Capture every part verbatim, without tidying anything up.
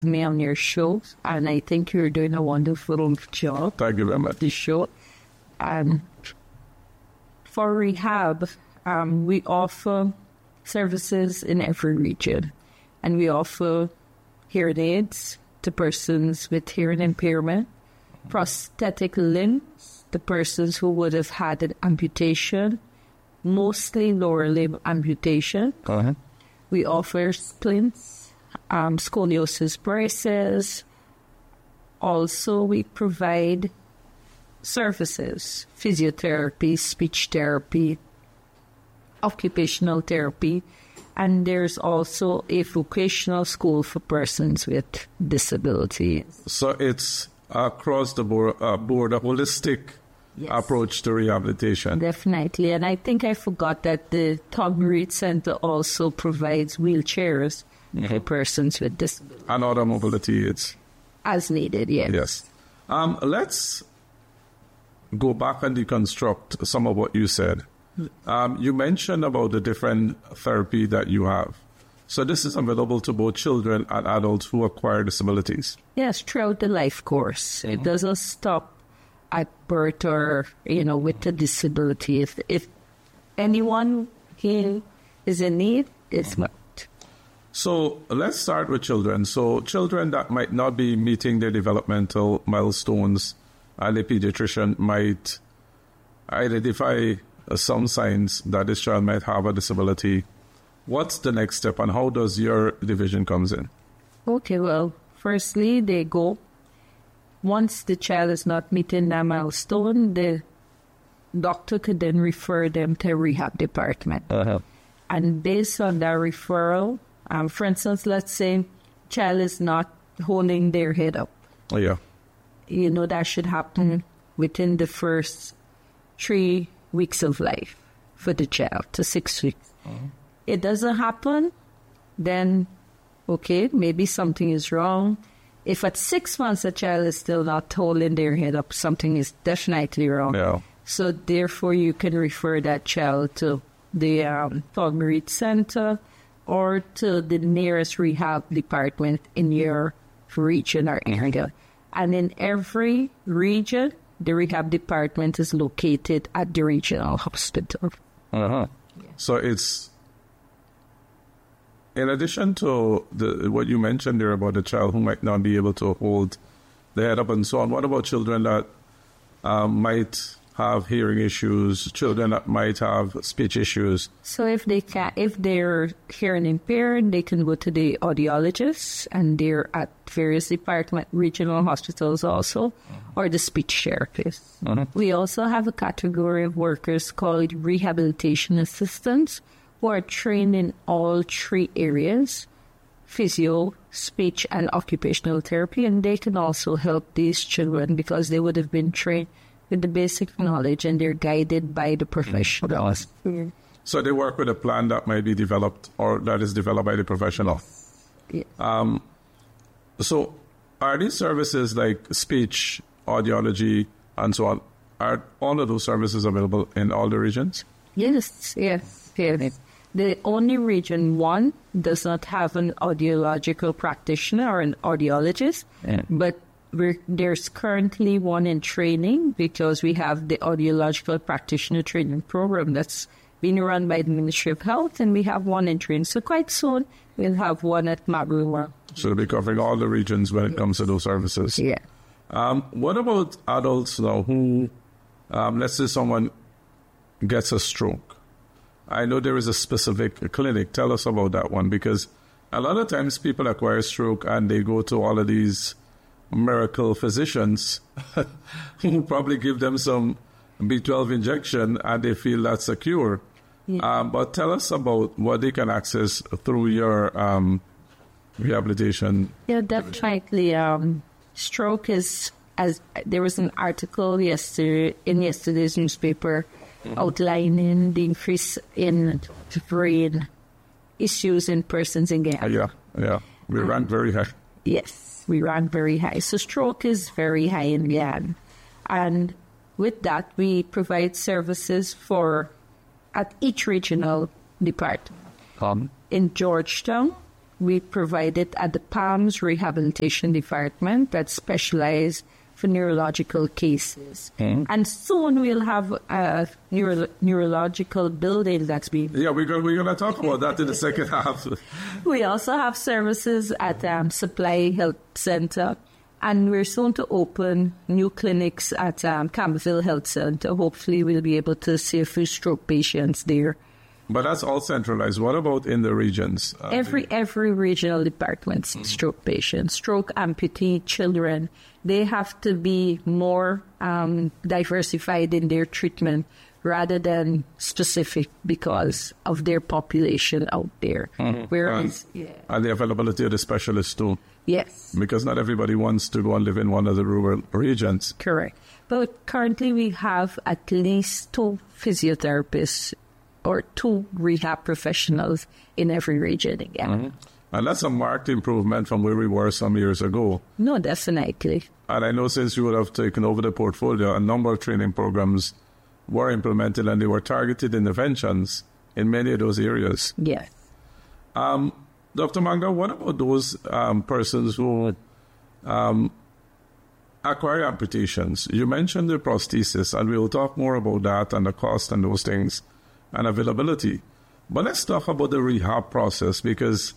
me on your show, and I think you're doing a wonderful job. Thank you very much. The show. Um, for rehab, um, we offer services in every region, and we offer hearing aids to persons with hearing impairment, prosthetic limbs to persons who would have had an amputation, mostly lower limb amputation. Go ahead. We offer splints, um, scoliosis braces. Also, we provide services, physiotherapy, speech therapy, occupational therapy, and there's also a vocational school for persons with disabilities. So it's across the board, uh, board a holistic yes. approach to rehabilitation. Definitely, and I think I forgot that the Todd Reed Center also provides wheelchairs mm-hmm. for persons with disabilities. And other mobility aids. As needed, yes. Yes. Um, let's go back and deconstruct some of what you said. Um, you mentioned about the different therapy that you have. So this is available to both children and adults who acquire disabilities. Yes, throughout the life course. Mm-hmm. It doesn't stop at birth or, you know, with a disability. If, if anyone here is in need, it's mm-hmm. not. So let's start with children. So children that might not be meeting their developmental milestones, and the pediatrician might identify uh, some signs that this child might have a disability. What's the next step, and how does your division comes in? Okay, well, firstly, they go. Once the child is not meeting that milestone, the doctor could then refer them to a rehab department. Uh-huh. And based on that referral, um, for instance, let's say child is not holding their head up. Oh, yeah. You know, that should happen within the first three weeks of life for the child to six weeks. Uh-huh. It doesn't happen, then, okay, maybe something is wrong. If at six months a child is still not holding their head up, something is definitely wrong. Yeah. So therefore, you can refer that child to the um, Todd Reed Center or to the nearest rehab department in your region or area. And in every region, the rehab department is located at the regional hospital. Uh-huh. Yeah. So it's, in addition to the what you mentioned there about the child who might not be able to hold the head up and so on, what about children that um, might have hearing issues, children that might have speech issues? So if they can, if they're hearing impaired, they can go to the audiologist, and they're at various department, regional hospitals also, uh-huh. or the speech therapist. Uh-huh. We also have a category of workers called rehabilitation assistants, who are trained in all three areas, physio, speech, and occupational therapy, and they can also help these children because they would have been trained with the basic knowledge, and they're guided by the professionals. Mm-hmm. So they work with a plan that might be developed or that is developed by the professional. Yeah. Um, so are these services like speech, audiology, and so on, are all of those services available in all the regions? Yes, yes, yes. The only region, one, does not have an audiological practitioner or an audiologist, yeah. but We're, there's currently one in training because we have the audiological practitioner training program that's being run by the Ministry of Health, and we have one in training. So quite soon, we'll have one at Mabruma. So they'll be covering all the regions when it comes to those services. Yeah. Um, what about adults now who, um, let's say someone gets a stroke? I know there is a specific clinic. Tell us about that one, because a lot of times people acquire stroke and they go to all of these miracle physicians who probably give them some B twelve injection and they feel that's a cure. Yeah. Um, but tell us about what they can access through your um, rehabilitation. Yeah, definitely. Um, stroke is, as there was an article yesterday in yesterday's newspaper mm-hmm. outlining the increase in brain issues in persons in Guyana. Uh, yeah, yeah. We um, rank very high. Yes. We rank very high. So stroke is very high in Guyana. And with that, we provide services for at each regional department. Um. In Georgetown, we provide it at the Palms Rehabilitation Department that specializes for neurological cases. Mm. And soon we'll have a neuro- neurological building that's being... Yeah, we're going, we're going to talk about that in the second half. We also have services at um, Supply Health Center, and we're soon to open new clinics at um, Campbellville Health Center. Hopefully we'll be able to see a few stroke patients there. But that's all centralized. What about in the regions? Uh, every every regional department sees mm-hmm. stroke patients, stroke amputee children. They have to be more um, diversified in their treatment rather than specific because of their population out there. Mm-hmm. Whereas, and, yeah. and the availability of the specialists too. Yes. Because not everybody wants to go and live in one of the rural regions. Correct. But currently we have at least two physiotherapists or two rehab professionals in every region again. Mm-hmm. And that's a marked improvement from where we were some years ago. No, definitely. And I know since you would have taken over the portfolio, a number of training programs were implemented and they were targeted interventions in many of those areas. Yes. Um, Doctor Manga, what about those um, persons who um, acquire amputations? You mentioned the prosthesis, and we'll talk more about that and the cost and those things and availability. But let's talk about the rehab process because,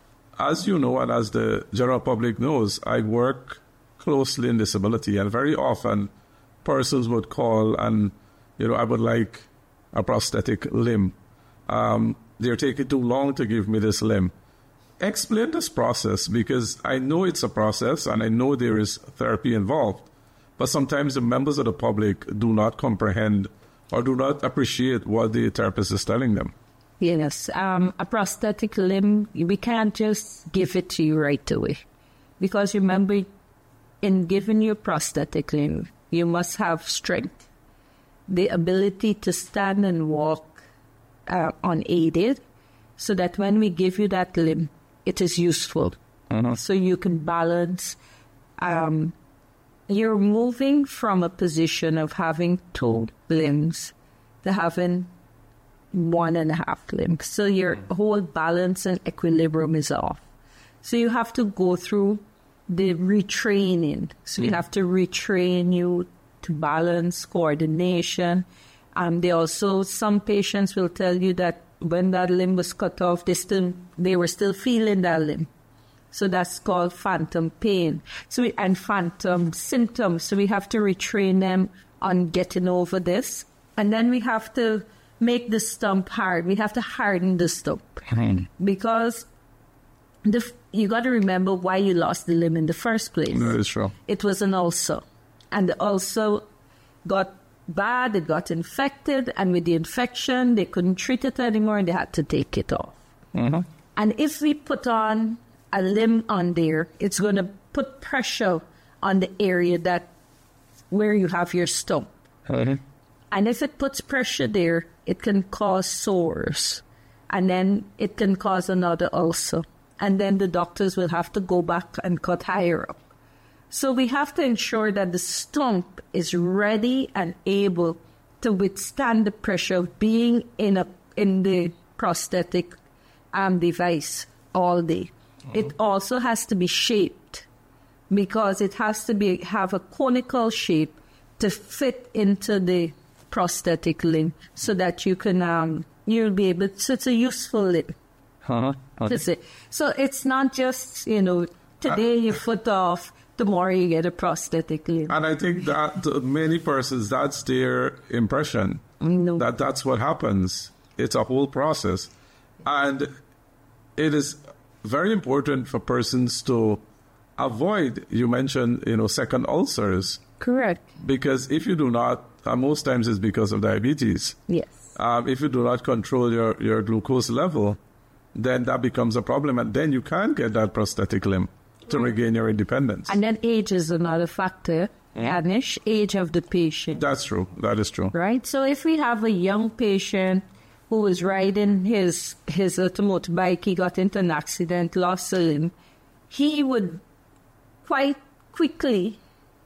as you know, and as the general public knows, I work closely in disability, and very often persons would call and, you know, I would like a prosthetic limb. Um, they're taking too long to give me this limb. Explain this process, because I know it's a process and I know there is therapy involved, but sometimes the members of the public do not comprehend or do not appreciate what the therapist is telling them. Yes, um, a prosthetic limb, we can't just give it to you right away. Because remember, in giving you a prosthetic limb, you must have strength, the ability to stand and walk uh, unaided, so that when we give you that limb, it is useful. Mm-hmm. So you can balance. Um, you're moving from a position of having two limbs to having one and a half limbs. So your whole balance and equilibrium is off. So you have to go through the retraining. So you have to retrain you to balance, coordination. Um, they also, some patients will tell you that when that limb was cut off, they still they were still feeling that limb. So that's called phantom pain. So we, and phantom symptoms. So we have to retrain them on getting over this. And then we have to make the stump hard. We have to harden the stump. Mm. Because the, you got to remember why you lost the limb in the first place. That is true. It was an ulcer. And the ulcer got bad, it got infected, and with the infection, they couldn't treat it anymore, and they had to take it off. Mm-hmm. And if we put on a limb on there, it's going to put pressure on the area that where you have your stump. Mm-hmm. And if it puts pressure there, it can cause sores, and then it can cause another ulcer, and then the doctors will have to go back and cut higher up. So we have to ensure that the stump is ready and able to withstand the pressure of being in a in the prosthetic um, device all day. Mm-hmm. It also has to be shaped, because it has to be have a conical shape to fit into the prosthetic limb, so that you can um, you'll be able. So it's a useful limb. Uh-huh. Okay. So it's not just, you know, today uh, your foot off, tomorrow you get a prosthetic limb. And I think that uh, many persons, that's their impression, no. that that's what happens. It's a whole process. And it is very important for persons to avoid, you mentioned, you know, second ulcers. Correct. Because if you do not, uh, most times it's because of diabetes. Yes. Um, if you do not control your, your glucose level, then that becomes a problem. And then you can't get that prosthetic limb to regain your independence. And then age is another factor, Anish, age of the patient. That's true. That is true. Right? So if we have a young patient who was riding his, his little motorbike, he got into an accident, lost a limb, he would quite quickly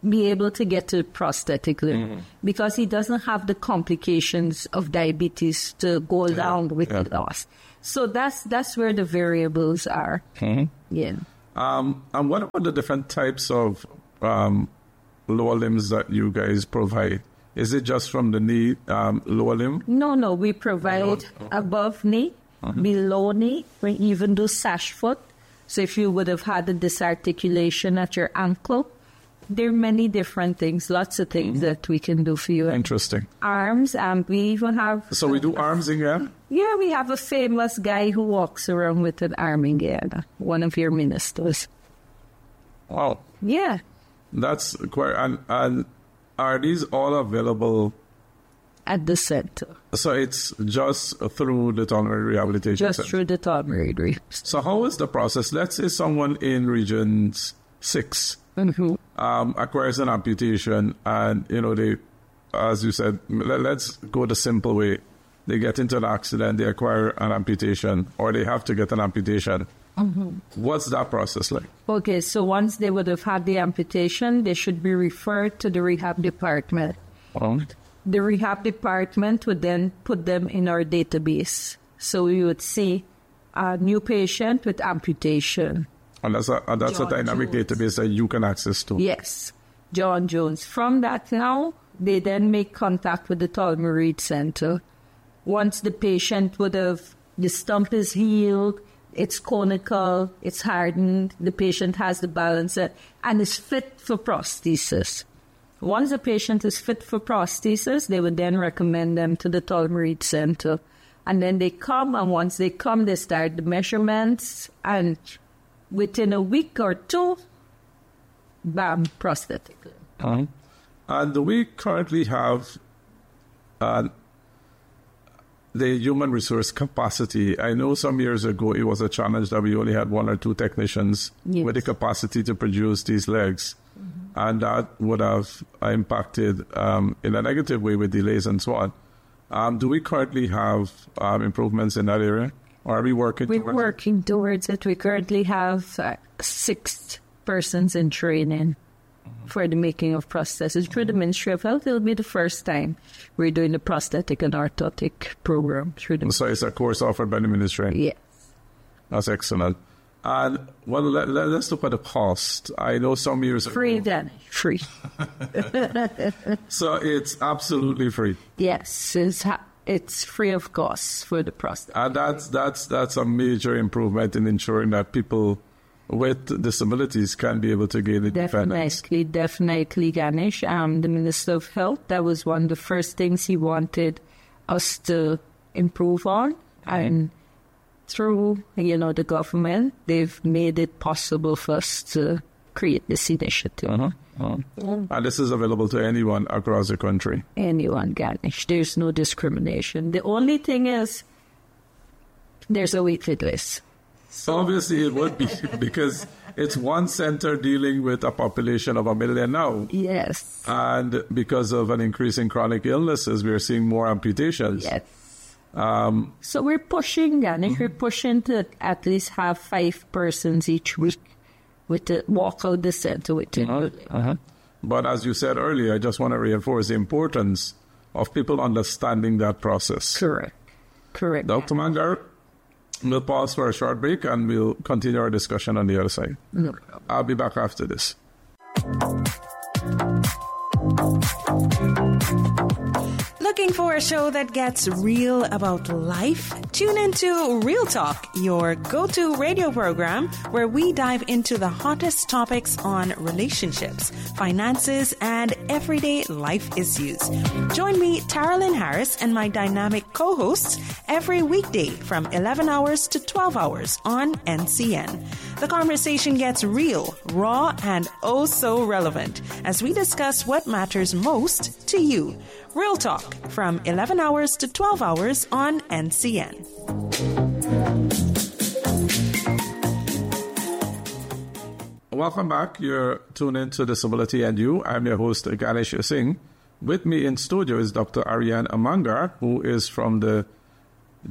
be able to get to prosthetic limb mm-hmm. because he doesn't have the complications of diabetes to go yeah. down with yeah. the loss. So that's that's where the variables are. Mm-hmm. Yeah. Um, and what about the different types of um, lower limbs that you guys provide? Is it just from the knee, um, lower limb? No, no. We provide oh. above knee, mm-hmm. below knee. We even do sash foot. So if you would have had a disarticulation at your ankle, there are many different things, lots of things mm-hmm. that we can do for you. Interesting. Arms, and we even have... So we do arms again? Yeah, we have a famous guy who walks around with an arm in Guyana, one of your ministers. Wow. Yeah. That's quite... And, and are these all available... At the center. So it's just through the Tolmarid Rehabilitation Just Center. through the Tolmarid Rehabilitation. So how is the process? Let's say someone in Region six mm-hmm. um, acquires an amputation and, you know, they, as you said, let, let's go the simple way. They get into an accident, they acquire an amputation, or they have to get an amputation. Mm-hmm. What's that process like? Okay, so once they would have had the amputation, they should be referred to the rehab department. Oh. The rehab department would then put them in our database. So we would see a new patient with amputation. And that's a, and that's a dynamic Jones. database that you can access to? Yes, John Jones. From that now, they then make contact with the Tolmarid Center. Once the patient would have, the stump is healed, it's conical, it's hardened, the patient has the balance, and is fit for prosthesis. Once a patient is fit for prosthesis, they would then recommend them to the Tolmarid Center. And then they come, and once they come, they start the measurements, and within a week or two, bam, prosthetic. Uh-huh. And we currently have uh, the human resource capacity. I know some years ago it was a challenge that we only had one or two technicians yes. with the capacity to produce these legs. Mm-hmm. And that would have impacted um, in a negative way with delays and so on. Um, do we currently have um, improvements in that area? Or are we working We're towards working it? towards it. We currently have uh, six persons in training mm-hmm. for the making of prostheses. Through the Ministry of Health, it'll be the first time we're doing the prosthetic and orthotic program. Through the so it's a course offered by the Ministry? Yes. That's excellent. And, well, let, let, let's look at the cost. I know some years Free ago... then. Free. So it's absolutely free? Yes. It's, ha- it's free of cost for the prosthetic. And that's, that's, that's a major improvement in ensuring that people with disabilities can be able to gain independence. Definitely, definitely, Ganesh. Um, the Minister of Health, that was one of the first things he wanted us to improve on. And through, you know, the government, they've made it possible for us to create this initiative. Uh-huh. Uh-huh. Yeah. And this is available to anyone across the country? Anyone, Ganesh. There's no discrimination. The only thing is, there's a waiting list. So obviously it would be, because it's one center dealing with a population of a million now. Yes. And because of an increase in chronic illnesses, we're seeing more amputations. Yes. Um, so we're pushing, Ganesh, mm-hmm. we're pushing to at least have five persons each week with the walk out the center with it. Uh-huh. Uh-huh. But as you said earlier, I just want to reinforce the importance of people understanding that process. Correct. Correct. Doctor Mangar, we'll pause for a short break and we'll continue our discussion on the other side. No problem. I'll be back after this. Looking for a show that gets real about life? Tune into Real Talk, your go-to radio program where we dive into the hottest topics on relationships, finances, and everyday life issues. Join me, Taralyn Harris, and my dynamic co-hosts every weekday from eleven hours to twelve hours on N C N. The conversation gets real, raw, and oh so relevant as we discuss what matters most to you. Real Talk from eleven hours to twelve hours on N C N. Welcome back. You're tuned in to Disability and You. I'm your host, Ganesh Singh. With me in studio is Doctor Ariane Amangar, who is from the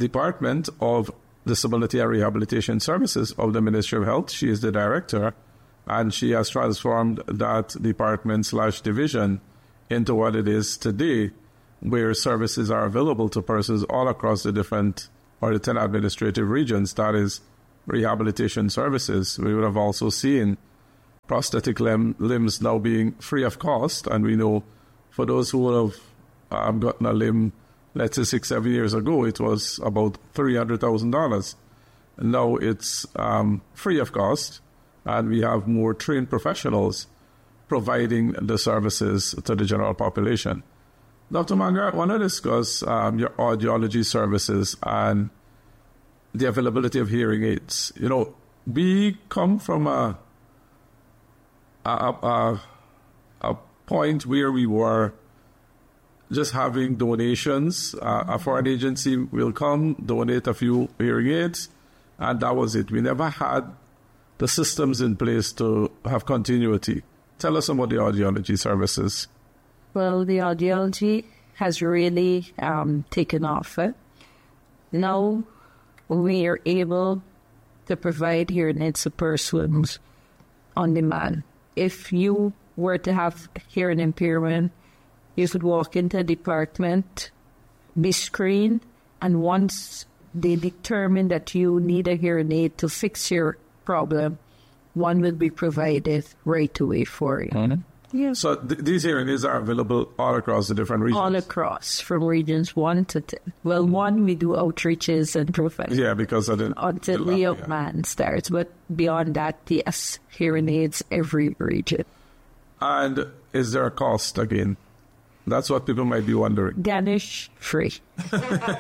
Department of Disability and Rehabilitation Services of the Ministry of Health. She is the director. And she has transformed that department slash division into what it is today, where services are available to persons all across the different or the ten administrative regions. That is rehabilitation services. We would have also seen prosthetic limb, limbs now being free of cost. And we know for those who would have um, gotten a limb, let's say six, seven years ago, it was about three hundred thousand dollars. Now it's um, free of cost, and we have more trained professionals providing the services to the general population. Doctor Margaret, I want to discuss um, your audiology services and the availability of hearing aids. You know, we come from a a, a, a point where we were just having donations. Uh, a foreign agency will come, donate a few hearing aids, and that was it. We never had the systems in place to have continuity. Tell us about the audiology services. Well, the audiology has really um, taken off. Eh? Now we are able to provide hearing aids to persons on demand. If you were to have hearing impairment, you could walk into a department, be screened, and once they determine that you need a hearing aid to fix your problem, one will be provided right away for you. Mm-hmm. Yeah. So th- these hearing aids are available all across the different regions? All across, from regions one to ten. Well, one, we do outreaches and profiles. Yeah, because of the... Until the, the young yeah. man starts. But beyond that, yes, hearing aids every region. And is there a cost again? That's what people might be wondering. Ganesh, free. You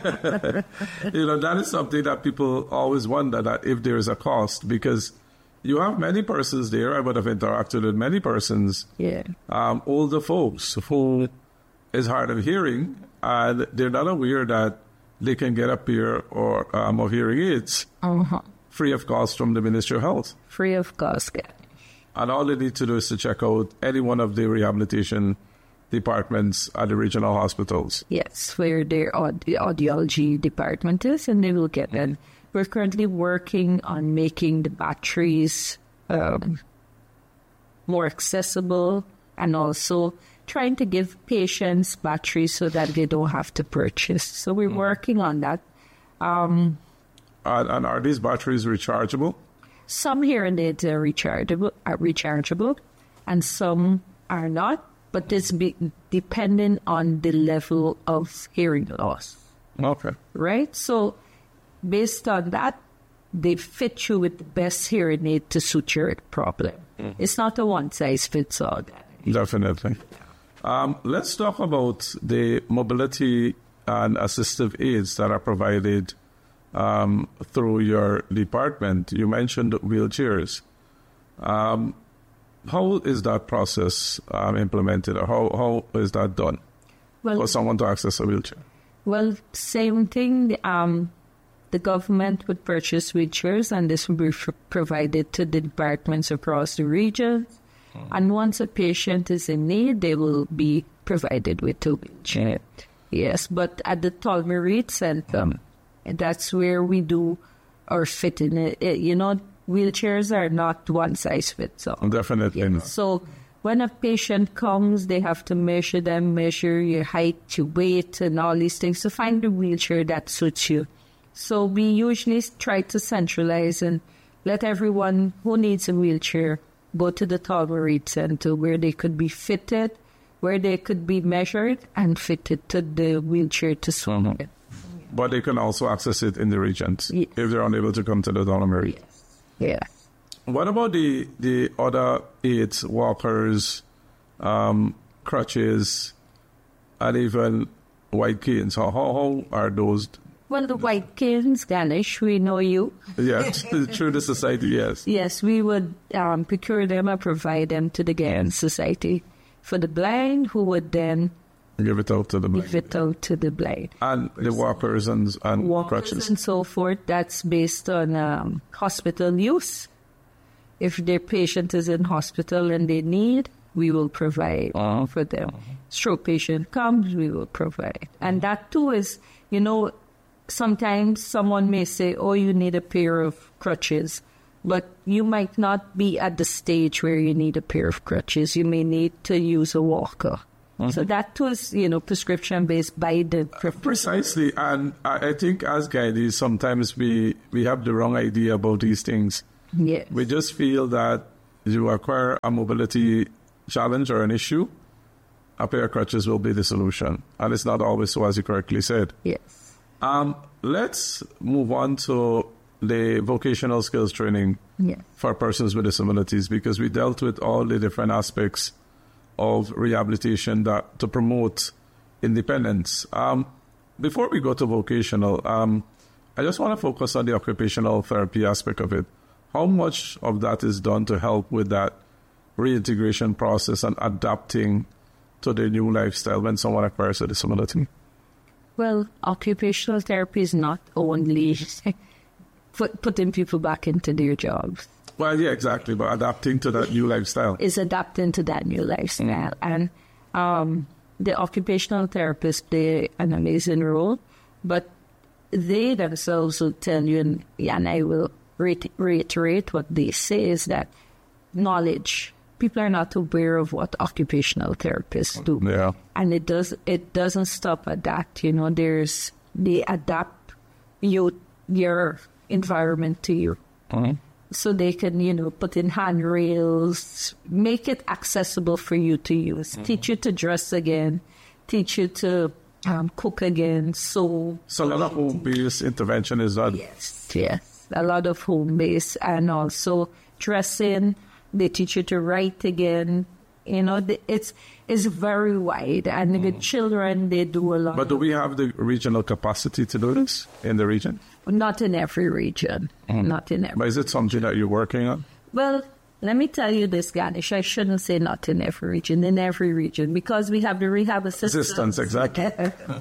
know, that is something that people always wonder, that if there is a cost, because you have many persons there. I would have interacted with many persons, Yeah. um, older folks who is hard of hearing, and they're not aware that they can get a pair or um, of hearing aids Uh-huh. free of cost from the Ministry of Health. Free of cost, Ganesh. And all they need to do is to check out any one of the rehabilitation departments at the regional hospitals. Yes, where their aud- audiology department is, and they will get it. We're currently working on making the batteries um, more accessible, and also trying to give patients batteries so that they don't have to purchase. So we're working on that. Um, And, and are these batteries rechargeable? some hearing aids are rechargeable, are rechargeable, and some are not. But this be depending on the level of hearing loss. Okay. Right? So based on that, they fit you with the best hearing aid to suit your problem. Mm-hmm. It's not a one-size-fits-all. Definitely. Um, let's talk about the mobility and assistive aids that are provided um, through your department. You mentioned wheelchairs. Um, how is that process um, implemented, or how, how is that done well, for someone to access a wheelchair? Well, same thing. Um, the government would purchase wheelchairs, and this would be f- provided to the departments across the region. Hmm. And once a patient is in need, they will be provided with a wheelchair. Yes, but at the Tolmerit Center, hmm. that's where we do our fitting. It, you know, wheelchairs are not one size fits all. Definitely not. So when a patient comes, they have to measure them, measure your height, your weight, and all these things to find the wheelchair that suits you. So we usually try to centralize and let everyone who needs a wheelchair go to the Tolmerit Center, where they could be fitted, where they could be measured and fitted to the wheelchair to swim mm-hmm. in. But they can also access it in the regions yes. if they're unable to come to the Tolmerit. Yes. Yeah. What about the, the other aids, walkers, um, crutches, and even white canes? How, how, how are those? Well, the white canes, Ganesh, we know you. Yes, through the society, yes. Yes, we would um, procure them and provide them to the Ghan Society for the blind, who would then give it out to the blind. Give it out to the blind. And the walkers and, and walkers crutches. and so forth, that's based on um, hospital use. If their patient is in hospital and they need, we will provide uh-huh. for them. Uh-huh. Stroke patient comes, we will provide. And that too is, you know, sometimes someone may say, oh, you need a pair of crutches. but you might not be at the stage where you need a pair of crutches. You may need to use a walker. Mm-hmm. So that was, you know, prescription-based by the... Precisely. And I, I think as guides, sometimes we, we have the wrong idea about these things. Yes. We just feel that you acquire a mobility challenge or an issue, a pair of crutches will be the solution. And it's not always so, as you correctly said. Yes. Um, let's move on to the vocational skills training yes. for persons with disabilities, because we dealt with all the different aspects of rehabilitation that to promote independence. Um, before we go to vocational, um, I just want to focus on the occupational therapy aspect of it. How much of that is done to help with that reintegration process and adapting to the new lifestyle when someone acquires a disability? Well, occupational therapy is not only put, putting people back into their jobs. Well, yeah, exactly. But adapting to that new lifestyle. Is adapting to that new lifestyle. Mm. And um, the occupational therapists play an amazing role, but they themselves will tell you, and, and I will reiterate what they say, is that knowledge. People are not aware of what occupational therapists do. Yeah. And it does it doesn't stop at that. You know, there's they adapt you your environment to you. Mm-hmm. So they can, you know, put in handrails, make it accessible for you to use, mm-hmm. teach you to dress again, teach you to um, cook again. So, so a lot of home-based intervention is done. Yes, yes. A lot of home-based, and also dressing. They teach you to write again. You know, it's it's very wide. And mm. with children, they do a lot. But do we have the regional capacity to do this in the region? Not in every region. Mm. Not in every. But is it something that you're working on? Well, let me tell you this, Ganesh. I shouldn't say not in every region. In every region. Because we have the rehab assistance. Assistance, exactly.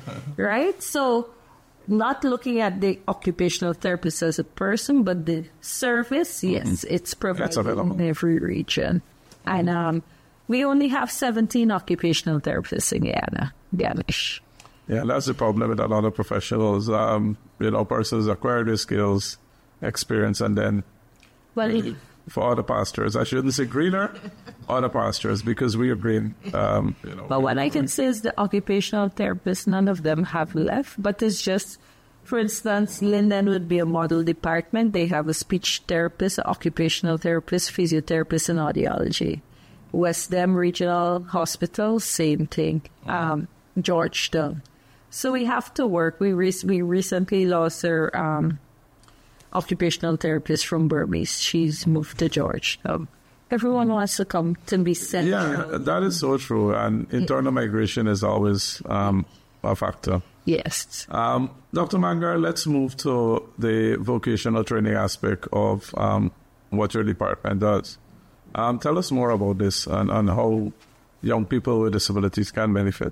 Right? So, not looking at the occupational therapist as a person, but the service, yes, mm-hmm. it's provided in every region. And um, we only have seventeen occupational therapists in Guyana, Ganesh. Yeah, that's the problem with a lot of professionals. Um, you know, persons acquire their skills, experience, and then well, it, for other pastors, I shouldn't say greener, other pastors, because we are green. Um, you know. But what I can say is the occupational therapists, none of them have left, but it's just, for instance, Linden would be a model department. They have a speech therapist, an occupational therapist, physiotherapist, and audiology. West Dem Regional Hospital, same thing. Um, Georgetown. So we have to work. We re- we recently lost our um, occupational therapist from Burmese. She's moved to Georgetown. Everyone wants to come to be sent. Yeah, that is so true. And internal migration is always um, a factor. Yes. Um, Doctor Mangar, let's move to the vocational training aspect of um, what your department does. Um, tell us more about this and, and how young people with disabilities can benefit.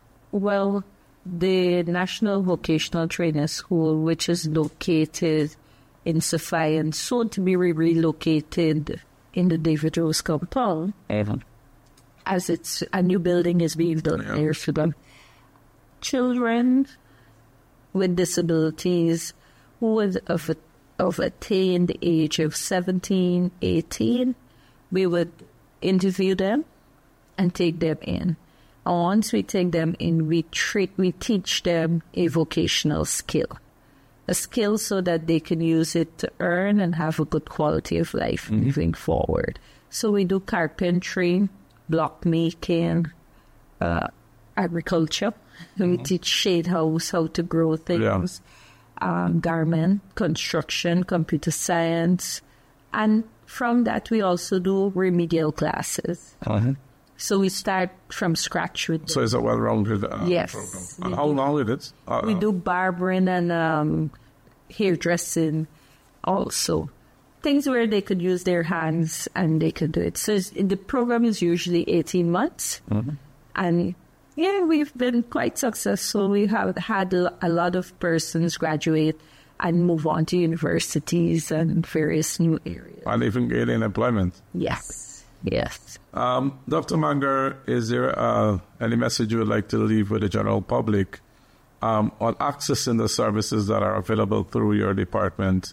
Well, the National Vocational Training School, which is located in Sophia and soon to be relocated in the David Rose compound, mm-hmm. as it's a new building is being built yeah. there for them. Children with disabilities who would have, have attained the age of seventeen, eighteen, we would interview them and take them in. And once we take them in, we treat, we teach them a vocational skill. A skill so that they can use it to earn and have a good quality of life mm-hmm. moving forward. So we do carpentry, block making, uh, agriculture. Mm-hmm. We teach shade house, how to grow things, yeah. um, garment, construction, computer science. And from that, we also do remedial classes. Uh-huh. So we start from scratch with them. So it's a well-rounded uh, yes. program. And how long it is? Uh, we do barbering and um, hairdressing also. Things where they could use their hands and they could do it. So the program is usually eighteen months. Mm-hmm. And yeah, we've been quite successful. We have had a lot of persons graduate and move on to universities and various new areas. And even getting employment. Yes. Yes. Um, Doctor Mangar, is there uh, any message you would like to leave with the general public um, on accessing the services that are available through your department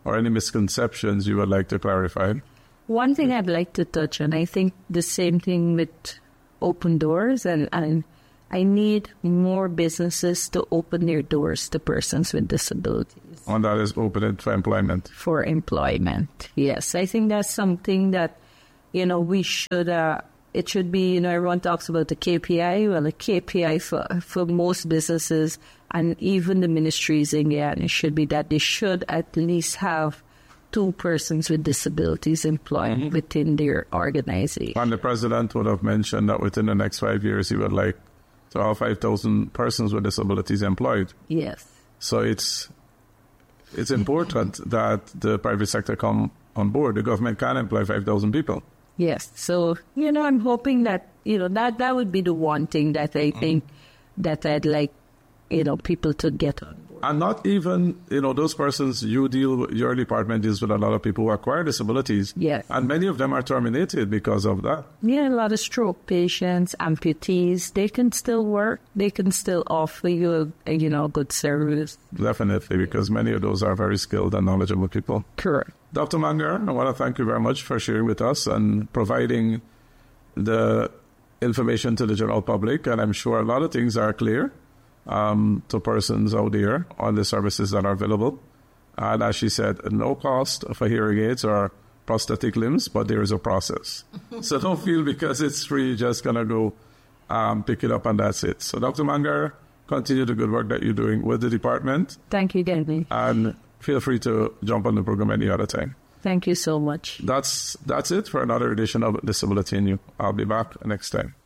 or any misconceptions you would like to clarify? One thing I'd like to touch on, I think the same thing with open doors, and, and I need more businesses to open their doors to persons with disabilities. And that is open it for employment. For employment, yes. I think that's something that, you know, we should, uh, it should be, you know, everyone talks about the K P I. Well, the K P I for, for most businesses and even the ministries in Guyana, it should be that they should at least have two persons with disabilities employed mm-hmm. within their organization. And the president would have mentioned that within the next five years, he would like to have five thousand persons with disabilities employed. Yes. So it's it's important that the private sector come on board. The government can employ five thousand people. Yes. So, you know, I'm hoping that, you know, that, that would be the one thing that I think mm-hmm. that I'd like, you know, people to get on board. And not even, you know, those persons you deal with, your department deals with a lot of people who acquire disabilities. Yes. And many of them are terminated because of that. Yeah, a lot of stroke patients, amputees, they can still work. They can still offer you, a, you know, good service. Definitely, because many of those are very skilled and knowledgeable people. Correct. Doctor Mangar, I want to thank you very much for sharing with us and providing the information to the general public. And I'm sure a lot of things are clear. Um, to persons out there on the services that are available. And as she said, no cost for hearing aids or prosthetic limbs, but there is a process. So don't feel because it's free, you're just going to go um, pick it up and that's it. So Doctor Mangar, continue the good work that you're doing with the department. Thank you, Gary. And feel free to jump on the program any other time. Thank you so much. That's, that's it for another edition of Disability in You. I'll be back next time.